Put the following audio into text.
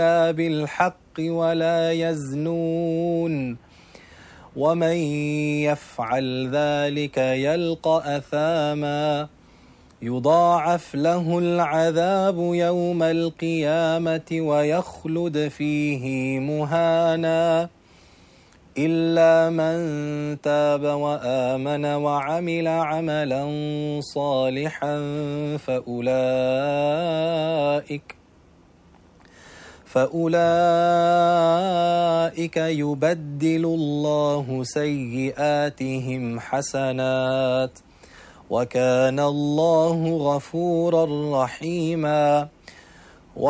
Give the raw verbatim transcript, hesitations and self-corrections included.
بالحق ولا يزنون ومن يفعل ذلك يلقى أثاما يضاعف له العذاب يوم القيامة ويخلد فيه مهانا إلا من تاب وآمن وعمل عملا صالحا فأولئك فأولئك يبدل الله سيئاتهم حسنات وكان الله غفورا رحيما